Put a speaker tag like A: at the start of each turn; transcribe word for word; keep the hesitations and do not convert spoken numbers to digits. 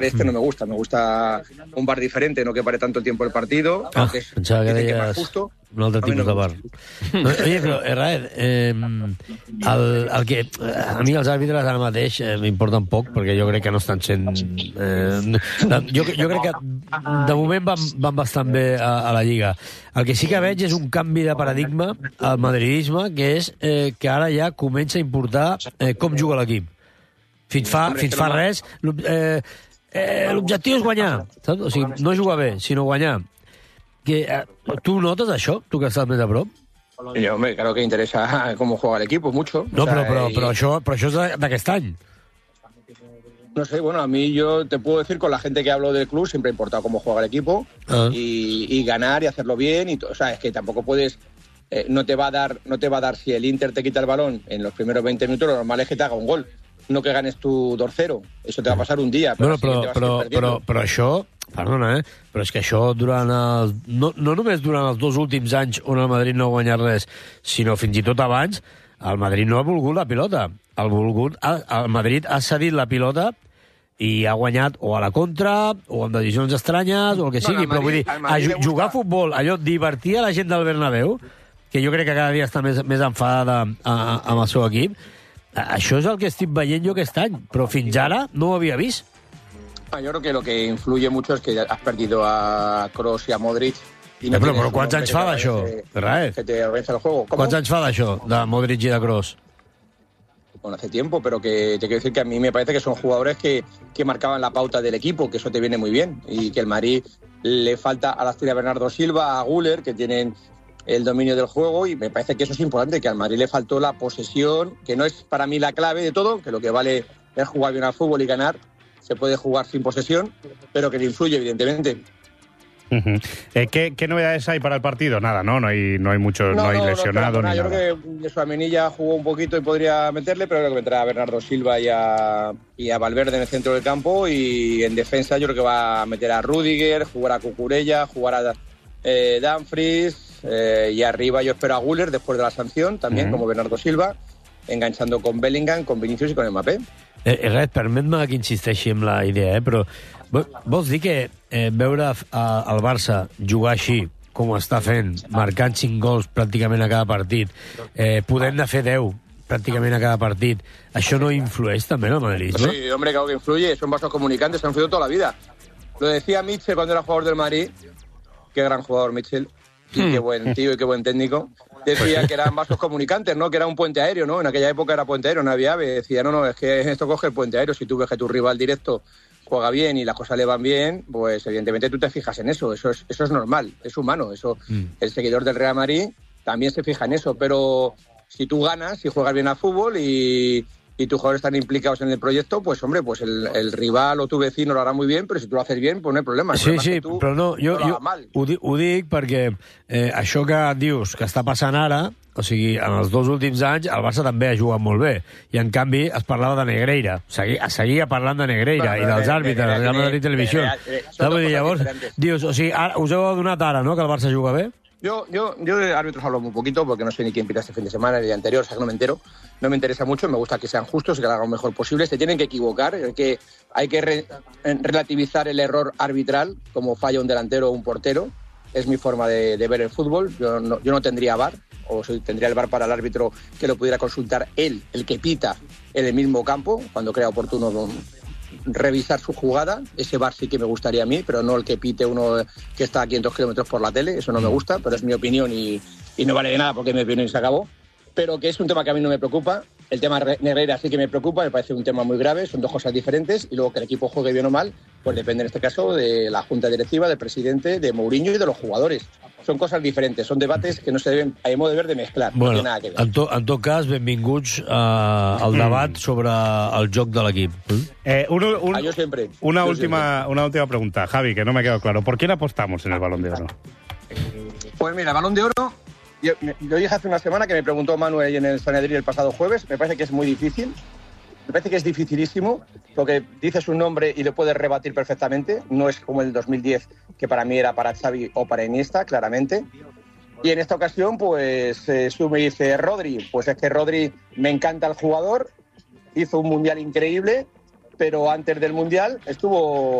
A: Este no me gusta, me gusta un bar diferente, no que pare tanto tiempo el partido.
B: Ah, pensava que deies
A: justo,
B: un altre tipus de bar. No, oye, però, Raed, eh, el, el que, a mi els àrbitres ara mateix eh, m'importen poc, perquè jo crec que no estan sent... Eh, jo, jo crec que de moment van, van bastant bé a, a la Lliga. El que sí que veig és un canvi de paradigma al madridisme, que és eh, que ara ja comença a importar eh, com juga l'equip. Fins fa, fins fa res... Eh, Eh, l'objectiu és guanyar, saps? O sigui, no jugar bé, sinó guanyar. Que, eh, tu notes això, tu que estàs més a prop?
A: Yo, hombre, claro que interesa cómo juega el equipo, mucho.
B: No,
A: o sea,
B: però, però,
A: y...
B: però, això, però això és d'aquest any.
A: No sé, bueno, a mí yo te puedo decir, con la gente que hablo del club, siempre ha importado cómo juega el equipo
B: ah.
A: y, y ganar y hacerlo bien. Y, o sea, es que tampoco puedes... Eh, no te va a dar, no te va a dar, si el Inter te quita el balón en los primeros veinte minutos, lo normal es que te haga un gol. No que ganes tu dos cero. Eso te va a pasar un día. Però,
B: bueno, però, però, però, però això, perdona, eh? Però és que això durant el, no, no només durant els dos últims anys on el Madrid no ha guanyat res, sinó fins i tot abans, el Madrid no ha volgut la pilota. El, volgut, el Madrid ha cedit la pilota i ha guanyat o a la contra, o amb decisions estranyes, o el que sigui. No, Madrid, però vull dir, a jugar a futbol, allò, divertir a la gent del Bernabéu, que jo crec que cada dia està més, més enfadada amb el seu equip, això és el que estic veient jo aquest any, però fins ara no ho havia vist.
A: Yo creo que lo que influye mucho es que has perdido a Kroos y a Modric. Y no
B: eh, però, però quants anys fa d'això, Raed?
A: Que te organiza el juego. ¿Cómo?
B: Quants anys fa d'això, de Modric i de Kroos?
A: Bueno, hace tiempo, pero que te quiero decir que a mí me parece que son jugadores que, que marcaban la pauta del equipo, que eso te viene muy bien. Y que el Madrid le falta a la estrella Bernardo Silva, a Güler, que tienen el dominio del juego, y me parece que eso es importante, que al Madrid le faltó la posesión, que no es para mí la clave de todo, que lo que vale es jugar bien al fútbol y ganar. Se puede jugar sin posesión, pero que le influye, evidentemente.
C: Uh-huh. eh, ¿qué, ¿Qué novedades hay para el partido? Nada, ¿no? No hay, no hay mucho, no, no hay no, lesionado.
A: No,
C: ni
A: yo
C: nada.
A: creo que Tchouaméni ya jugó un poquito y podría meterle, pero creo que vendrá a Bernardo Silva y a, y a Valverde en el centro del campo, y en defensa yo creo que va a meter a Rüdiger, jugar a Cucurella, jugar a eh, Dumfries. Eh, y arriba yo espero a Güler después de la sanción, también uh-huh. como Bernardo Silva, enganchando con Bellingham, con Vinicius i con Mbappé.
B: Eh, res, permet-me que insisteixi en la idea, eh? Però vols dir que eh, veure a, el Barça jugar així, com ho està fent, marcant cinc gols pràcticament a cada partit, eh, podent-ne fer deu pràcticament a cada partit, això no influeix també en el madridisme?
A: Sí, hombre, claro que influye, son vasos comunicantes, han influido toda la vida. Lo decía Mitchell cuando era jugador del Madrid, qué gran jugador Mitchell, y qué buen tío y qué buen técnico. Decía que eran vasos comunicantes, ¿no? Que era un puente aéreo, ¿no? En aquella época era puente aéreo, no había ave. Decía, no, no, es que esto coge el puente aéreo. Si tú ves que tu rival directo juega bien y las cosas le van bien, pues evidentemente tú te fijas en eso. Eso es, eso es normal, es humano. Eso, mm. El seguidor del Real Madrid también se fija en eso. Pero si tú ganas, si juegas bien al fútbol y... y tus jugadores están implicados en el proyecto, pues hombre, pues el, el rival o tu vecino lo hará muy bien, però si tu lo haces bien, pues no hay problema.
B: Sí, sí, però no, jo, jo ho, di, ho dic perquè eh, això que dius que està passant ara, o sigui, en els dos últims anys el Barça també ha jugat molt bé, i en canvi es parlava de Negreira, seguia, seguia parlant de Negreira bueno, i dels àrbitres, de la Madrid Televisió. Llavors, dius, o sigui, ara, us heu adonat ara, no?, que el Barça juga bé?
A: Yo, yo, yo de árbitros hablo muy poquito porque no sé ni quién pita este fin de semana ni el día anterior, o sea que no me entero. No me interesa mucho, me gusta que sean justos, que lo hagan lo mejor posible. Se tienen que equivocar, hay que, hay que re, relativizar el error arbitral, como falla un delantero o un portero. Es mi forma de, de ver el fútbol. Yo no, yo no tendría V A R, o si tendría el V A R para el árbitro que lo pudiera consultar él, el que pita en el mismo campo, cuando crea oportuno revisar su jugada. Ese V A R sí que me gustaría a mí, pero no el que pite uno que está a quinientos kilómetros por la tele. Eso no me gusta, pero es mi opinión y, y no vale de nada porque mi opinión se acabó. Pero que es un tema que a mí no me preocupa. El tema Negreira sí que me preocupa, me parece un tema muy grave, son dos cosas diferentes, y luego que el equipo juegue bien o mal, pues depende en este caso de la junta directiva, del presidente, de Mourinho y de los jugadores. Son cosas diferentes, son debates que no se deben, a mi modo de ver, de mezclar.
B: Bueno,
A: no tiene nada que ver.
B: En, to, en tot cas, benvinguts uh, al debat sobre el joc de l'equip.
C: Eh, un, un,
A: ah, yo siempre.
C: Una,
A: yo
C: última,
A: siempre.
C: una última pregunta, Javi, que no me ha quedado claro. ¿Por quién apostamos en el Balón de Oro?
A: Pues mira, Balón de Oro, yo, yo dije hace una semana que me preguntó Manuel en el Sanedrín el pasado jueves, me parece que es muy difícil. Me parece que es dificilísimo, porque dices un nombre y lo puedes rebatir perfectamente. No es como el dos mil diez, que para mí era para Xavi o para Iniesta, claramente. Y en esta ocasión, pues, eh, tú me dices, Rodri, pues es que Rodri me encanta el jugador, hizo un mundial increíble, pero antes del Mundial estuvo